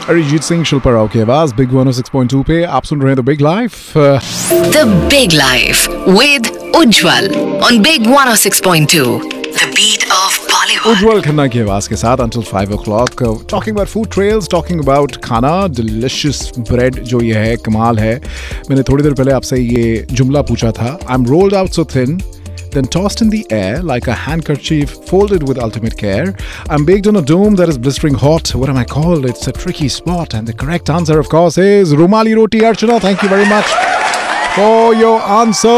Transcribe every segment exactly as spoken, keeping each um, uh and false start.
अरिजीत सिंह, शिल्पा राव की आवाज big one ओ six point two पे आप सुन रहे हैं the big life. The Big Life with Ujjwal on Big one oh six point two. The beat of Bollywood. उज्जवल खन्ना की आवाज के साथ until five o'clock talking about food trails, talking about खाना, delicious bread जो ये है कमाल है. मैंने थोड़ी देर पहले आपसे ये जुमला पूछा था. I'm rolled out so thin, then tossed in the air like a handkerchief folded with ultimate care. I'm baked on a dome that is blistering hot. What am I called? It's a tricky spot. And the correct answer, of course, is Rumali Roti. Archana, thank you very much for your answer.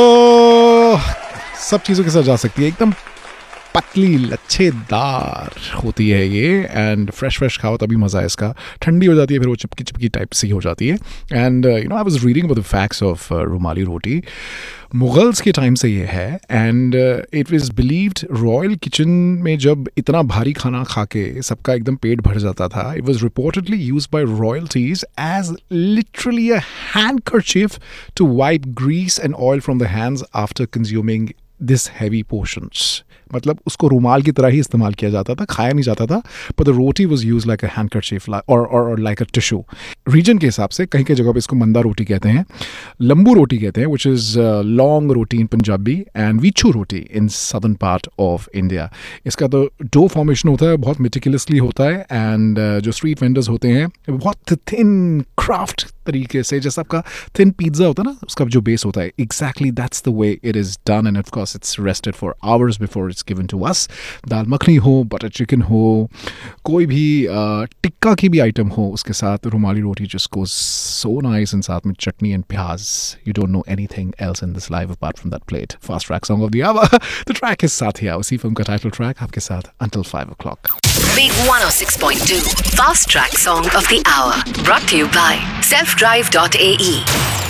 सब चीज़ों के साथ जा सकती है, एकदम पतली लच्छेदार होती है ये. एंड फ्रेश फ्रेश खाओ तभी मज़ा है इसका. ठंडी हो जाती है फिर वो चिपकी चिपकी टाइप सी हो जाती है. And you know I was reading about the facts of rumali roti. Mughals के टाइम से ये है. And it was believed royal kitchen में जब इतना भारी खाना खा के सबका एकदम पेट भर जाता था, it was reportedly used by royalties as literally a handkerchief to wipe Greece and oil from the hands after consuming this heavy portions. मतलब उसको रुमाल की तरह ही इस्तेमाल किया जाता था, खाया नहीं जाता था. But the roti was use like a handkerchief और और लाइक अ टिश्यू. रीजन के हिसाब से कहीं कहीं जगह पे इसको मंदा रोटी कहते हैं, लंबू रोटी कहते हैं which is long roti in Punjabi, and वीचू roti in southern part of India. इसका तो डो फॉर्मेशन होता है, बहुत मेटिकुलसली होता है. एंड uh, जो स्ट्रीट वेंडर्स होते हैं बहुत थिन क्राफ्ट तरीके से, जैसा आपका थिन पिज्ज़ा होता है ना, उसका जो बेस होता है, exactly that's the way it is done. End of course it's rested for hours before it's given to us. दाल मखनी हो, बटर चिकन हो, कोई भी uh, टिक्का की भी आइटम हो, उसके साथ रुमाली रोटी just goes so nice, and साथ में चटनी and प्याज. You don't know anything else in this life apart from that plate. Fast track song of the hour. The track is Satya, उसी फिल्म का टाइटल ट्रैक आपके साथ until five o'clock. Big one oh six point two Fast Track Song of the Hour brought to you by self drive dot a e.